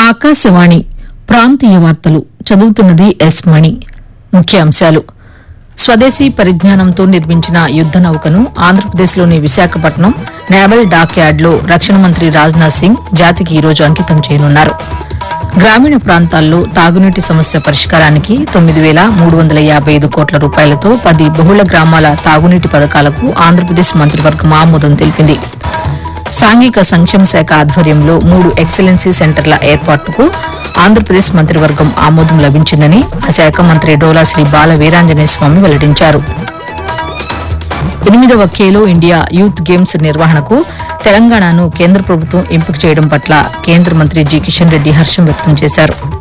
ఆకాశవాణి ప్రాంతీయ వార్తలు చదువుతున్నది ఎస్ మణి. ముఖ్యాంశాలు: స్వదేశీ పరిజ్ఞానంతో నిర్మించిన యుద్ద నౌకను ఆంధ్రప్రదేశ్లోని విశాఖపట్నం నేవల్ డాక్ యార్డ్లో రక్షణ మంత్రి రాజ్నాథ్ సింగ్ జాతికి ఈ రోజు అంకితం చేయనున్నారు. గ్రామీణ ప్రాంతాల్లో తాగునీటి సమస్య పరిష్కారానికి 9,355 కోట్ల రూపాయలతో 10 బహుళ గ్రామాల తాగునీటి పథకాలకు ఆంధ్రప్రదేశ్ మంత్రివర్గం ఆమోదం తెలిపింది. సాంఘిక సంక్షేమ శాఖ ఆధ్వర్యంలో 3 ఎక్సలెన్సీ సెంటర్ల ఏర్పాటుకు ఆంధ్రప్రదేశ్ మంత్రివర్గం ఆమోదం లభించిందని ఆ శాఖ మంత్రి డోలా శ్రీ బాల వీరాంజనేయ స్వామి వెల్లడించారు. 8వ ఖేలో ఇండియా యూత్ గేమ్స్ నిర్వహణకు తెలంగాణను కేంద్ర ప్రభుత్వం ఎంపిక చేయడం పట్ల కేంద్ర మంత్రి జి కిషన్ రెడ్డి హర్షం వ్యక్తం చేశారు.